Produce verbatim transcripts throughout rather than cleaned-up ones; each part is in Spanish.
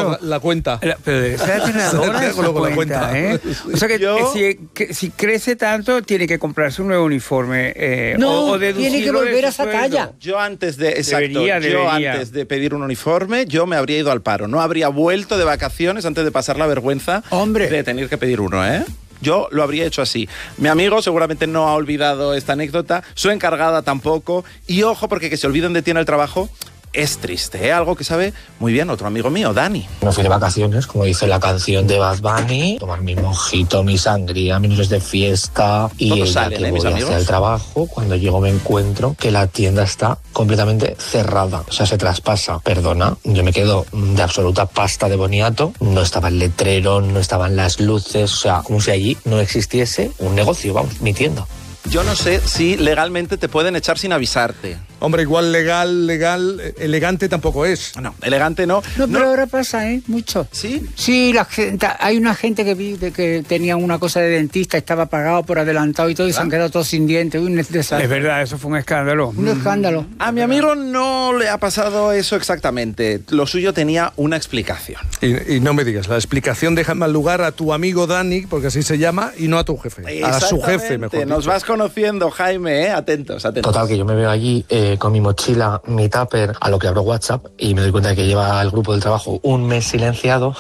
la, la cuenta. La, pero esa es la entrenadora esa con cuenta, la cuenta. ¿eh? O sea que, Yo... que, si, que si crece tanto, tiene que comprarse un nuevo uniforme. Eh, no, o, o tiene que volver a esa sueldo. talla. Yo antes de, exacto, Debería, debería. yo antes de pedir un uniforme, yo me habría ido al paro. No habría vuelto de vacaciones antes de pasar la vergüenza Hombre. de tener que pedir uno, ¿eh? Yo lo habría hecho así. Mi amigo seguramente no ha olvidado esta anécdota, su encargada tampoco. Y ojo, porque que se olviden de ti en el trabajo es triste, ¿eh? Algo que sabe muy bien otro amigo mío, Dani. Me fui de vacaciones, como dice la canción de Bad Bunny, tomar mi mojito, mi sangría, mis noches de fiesta. Y Todos el día salen, que ¿eh, mis voy amigos? hacia el trabajo, cuando llego me encuentro que la tienda está completamente cerrada. O sea, se traspasa. Perdona, yo me quedo de absoluta pasta de boniato. No estaba el letrero, no estaban las luces. O sea, como si allí no existiese un negocio, vamos, mi tienda. Yo no sé si legalmente te pueden echar sin avisarte. Hombre, igual legal, legal, elegante tampoco es. No, elegante no. No, pero ahora pasa, ¿eh? Mucho. ¿Sí? Sí, la gente, hay una gente que vi de que tenía una cosa de dentista, estaba pagado por adelantado y todo, y se han quedado todos sin dientes. Un desastre. Es verdad, eso fue un escándalo. Un escándalo. A mi amigo no le ha pasado eso exactamente. Lo suyo tenía una explicación. Y, y no me digas, la explicación deja en mal lugar a tu amigo Dani, porque así se llama, y no a tu jefe. A su jefe, mejor Nos dicho. vas conociendo, Jaime, ¿eh? Atentos, atentos. Total, que yo me veo allí eh, con mi mochila, mi tupper, a lo que abro WhatsApp y me doy cuenta de que lleva el grupo del trabajo un mes silenciado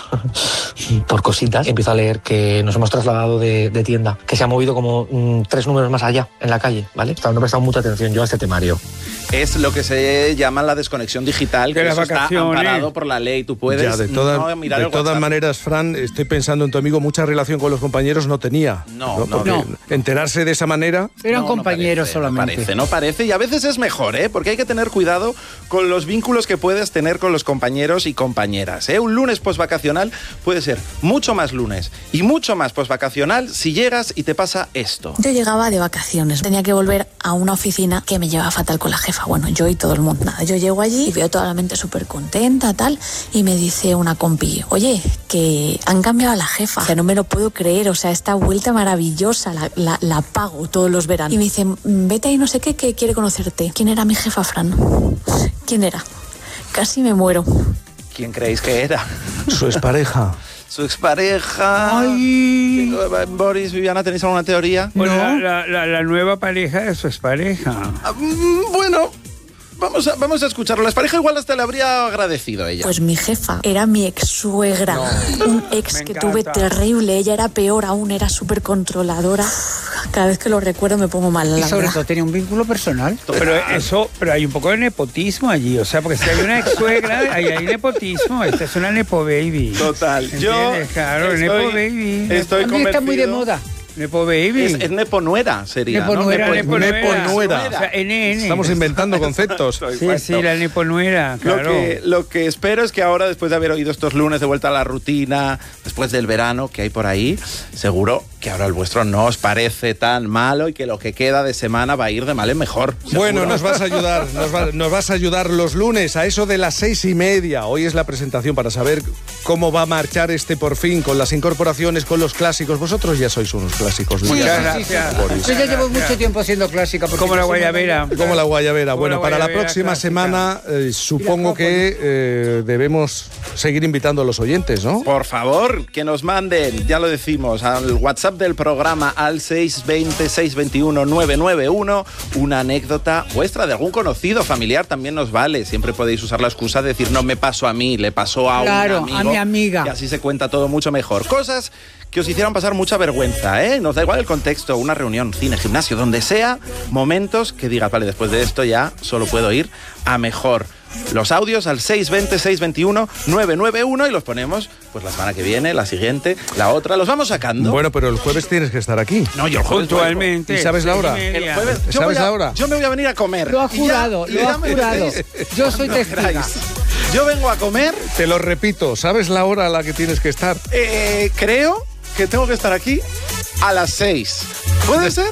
por cositas. Empiezo a leer que nos hemos trasladado de, de tienda, que se ha movido como mm, tres números más allá, en la calle, ¿vale? No he prestado mucha atención yo a este temario. Es lo que se llama la desconexión digital, que De las eso está vacaciones. amparado por la ley. Tú puedes Ya, de todas, no mirar de el todas WhatsApp. maneras, Fran, estoy pensando en tu amigo, mucha relación con los compañeros no tenía. No, no, Porque no. enterarse de esa manera... Eran No, compañeros no parece, solamente. No parece, no parece. Y a veces es mejor, ¿eh? Porque hay que tener cuidado con los vínculos que puedes tener con los compañeros y compañeras, ¿eh? Un lunes postvacacional puede ser mucho más lunes y mucho más postvacacional si llegas y te pasa esto. Yo llegaba de vacaciones, tenía que volver a una oficina que me llevaba fatal con la jefa, bueno, yo y todo el mundo. Nada, yo llego allí y veo toda la mente súper contenta, tal, y me dice una compi, oye, que han cambiado a la jefa, o sea, no me lo puedo creer, o sea, esta vuelta maravillosa, la, la, la pago todos los veranos. Y me dice, vete ahí no sé qué, que quiere conocerte. ¿Quién era mi jefa, Fran? ¿Quién era? Casi me muero. ¿Quién creéis que era? Su expareja. Su expareja. Ay. Boris, Viviana, ¿tenéis alguna teoría? Bueno, No. la, la, la nueva pareja de su expareja. Ah, mm, bueno, vamos a, vamos a escucharlo. La expareja igual hasta le habría agradecido a ella. Pues mi jefa era mi ex suegra, un ex Me que encanta. tuve terrible, ella era peor aún, era súper controladora. Cada vez que lo recuerdo me pongo mal, Y la sobre verdad. todo tenía un vínculo personal. Pero eso, pero hay un poco de nepotismo allí, o sea, porque si hay una ex suegra, ahí hay nepotismo, esta es una nepo baby. Total. Yo ¿Entiendes? Claro, estoy, nepo baby. estoy A mí está muy de convencido- moda. Nepo baby. Es, es neponuera, sería. ¿no? Neponuera, Nepo- neponuera. neponuera. O sea, N N. Estamos inventando conceptos. Sí, sí, la neponuera, Lo claro. que, lo que espero es que ahora, después de haber oído estos lunes de vuelta a la rutina, después del verano que hay por ahí, seguro que ahora el vuestro no os parece tan malo y que lo que queda de semana va a ir de mal en mejor. Bueno, seguro. nos vas a ayudar, nos, va- nos vas a ayudar los lunes a eso de las seis y media. Hoy es la presentación para saber cómo va a marchar este por fin, con las incorporaciones, con los clásicos. Vosotros ya sois unos clásicos. Sí, Muchas sí, gracias. sí, sí. Boris. Yo ya llevo mucho tiempo haciendo clásica. porque Como la yo soy guayabera. Como la guayabera. Como Bueno, la para la guayabera próxima clásica. semana eh, supongo Y la que eh, debemos seguir invitando a los oyentes, ¿no? Por favor, que nos manden, ya lo decimos, al WhatsApp del programa al seis dos cero, seis dos uno, nueve nueve uno, una anécdota vuestra de algún conocido, familiar, también nos vale. Siempre podéis usar la excusa de decir, no me pasó a mí, le pasó a Claro, un a amigo. mi amiga. Y así se cuenta todo mucho mejor. Cosas que os hicieran pasar mucha vergüenza, ¿eh? Nos da igual el contexto, una reunión, cine, gimnasio, donde sea, momentos que digas, vale, después de esto ya solo puedo ir a mejor. Los audios al seis dos cero, seis dos uno, nueve nueve uno y los ponemos pues la semana que viene, la siguiente, la otra, los vamos sacando. Bueno, pero el jueves tienes que estar aquí. No, yo el jueves Puntualmente. ¿Y sabes la hora? seis y El media. jueves, yo, ¿Sabes voy a, la hora? yo me voy a venir a comer. Lo ha Y ya- jurado, y lo ya ha me jurado. veréis Yo soy cuando testiga. queráis. Yo vengo a comer, Te lo repito, ¿sabes la hora a la que tienes que estar? eh, creo que tengo que estar aquí a las seis. ¿Puede ser?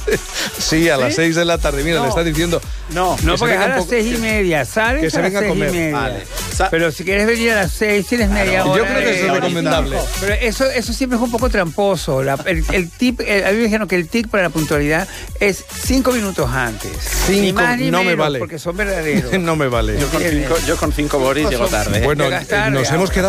Sí, a las ¿Sí? seis de la tarde. Mira, No. le estás diciendo... No. No, que se porque venga a un las poco- seis y media, sales que se a las venga a seis y comer. media. Vale. Sa- Pero si quieres venir a las seis, tienes media Claro. hora. Yo creo que eso es de- recomendable. Pero eso, eso siempre es un poco tramposo. La- el, el tip, el- a mí me dijeron que el tip para la puntualidad es cinco minutos antes. Ni Cinco, más ni no me menos, vale. porque son verdaderos. no me vale. Yo con cinco, yo con cinco Boris llego tarde. ¿eh? Bueno, Llegas eh, tarde nos hemos ahora. quedado